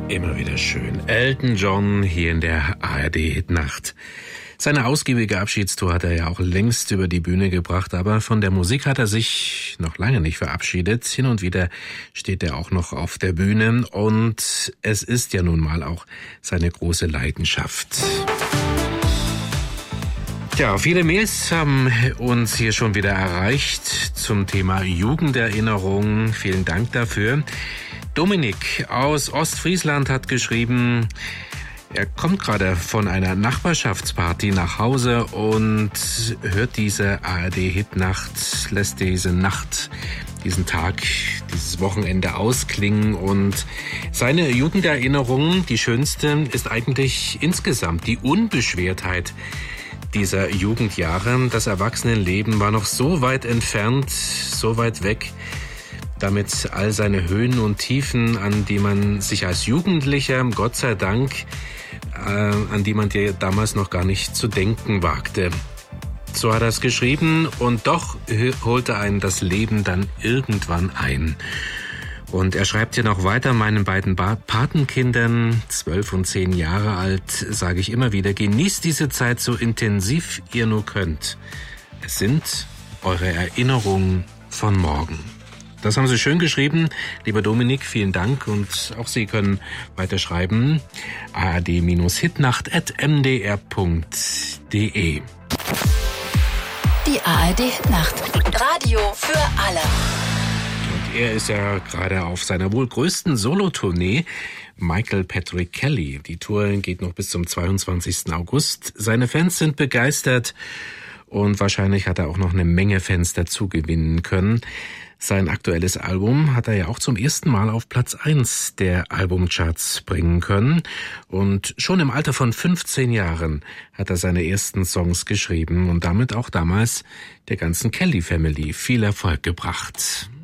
Immer wieder schön. Elton John hier in der ARD-Hitnacht. Seine ausgiebige Abschiedstour hat er ja auch längst über die Bühne gebracht, aber von der Musik hat er sich noch lange nicht verabschiedet. Hin und wieder steht er auch noch auf der Bühne und es ist ja nun mal auch seine große Leidenschaft. Ja, viele Mails haben uns hier schon wieder erreicht zum Thema Jugenderinnerung. Vielen Dank dafür. Dominik aus Ostfriesland hat geschrieben, er kommt gerade von einer Nachbarschaftsparty nach Hause und hört diese ARD-Hitnacht, lässt diesen Tag, dieses Wochenende ausklingen und seine Jugenderinnerung, die schönste, ist eigentlich insgesamt die Unbeschwertheit dieser Jugendjahre. Das Erwachsenenleben war noch so weit entfernt, so weit weg, damit all seine Höhen und Tiefen, an die man sich als Jugendlicher, Gott sei Dank, an die man dir damals noch gar nicht zu denken wagte. So hat er es geschrieben und doch holte einen das Leben dann irgendwann ein. Und er schreibt hier noch weiter, meinen beiden Patenkindern, 12 und 10 Jahre alt, sage ich immer wieder, genießt diese Zeit so intensiv ihr nur könnt. Es sind eure Erinnerungen von morgen. Das haben Sie schön geschrieben. Lieber Dominik, vielen Dank. Und auch Sie können weiterschreiben. ard-hitnacht@mdr.de. Die ARD-Hitnacht. Radio für alle. Und er ist ja gerade auf seiner wohl größten Solotournee. Michael Patrick Kelly. Die Tour geht noch bis zum 22. August. Seine Fans sind begeistert. Und wahrscheinlich hat er auch noch eine Menge Fans dazu gewinnen können. Sein aktuelles Album hat er ja auch zum ersten Mal auf Platz 1 der Albumcharts bringen können. Und schon im Alter von 15 Jahren hat er seine ersten Songs geschrieben und damit auch damals der ganzen Kelly Family viel Erfolg gebracht.